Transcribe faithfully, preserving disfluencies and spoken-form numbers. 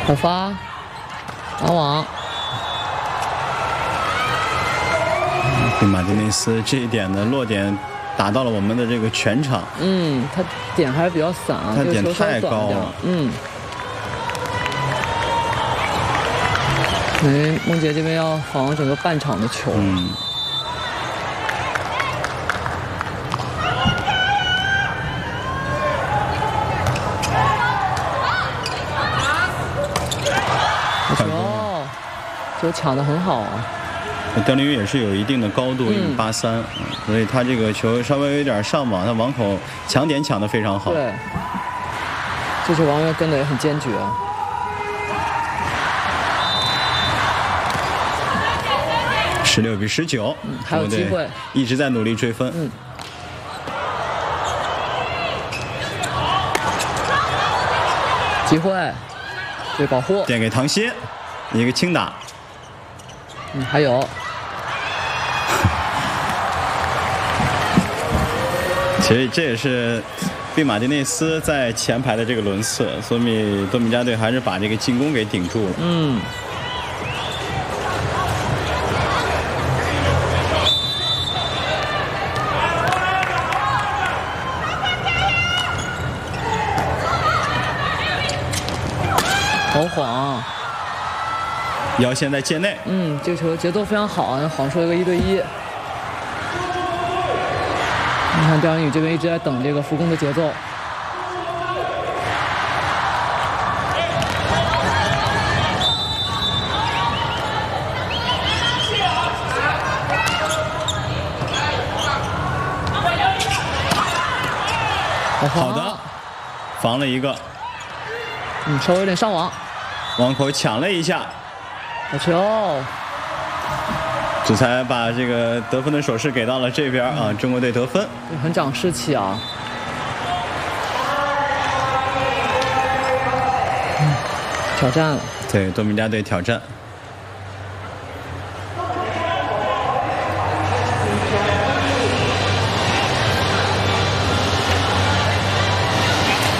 好发，拦网。 对马丁内斯这一点的落点打到了我们的这个全场。 嗯，他点还是比较散啊， 他点太高了。 嗯。哎，梦洁这边要防整个半场的球。 嗯。 球，球抢得很好啊。 刁林宇也是有一定的高度，一米八三，所以他这个球稍微有点上网，他网口抢点抢得非常好。 对，这球王源跟的也很坚决。 十六比十九， 嗯，还有机会， 一直在努力追分。 嗯。机会，对保护， 点给唐鑫，一个轻打。 嗯，还有。 其实这也是毕马丁内斯在前排的这个轮次，所以多米加队还是把这个进攻给顶住了。 嗯。好晃， 姚宪在界内。 嗯，这个球节奏非常好啊，晃出了一个一对一。你看刁林宇这边一直在等这个复攻的节奏。 好的，防了一个。 嗯，稍微有点上网。 网口抢了一下。 好球。 主裁把这个得分的手势给到了这边啊，中国队得分， 很长士气啊。嗯，挑战了。 对，多米加队挑战。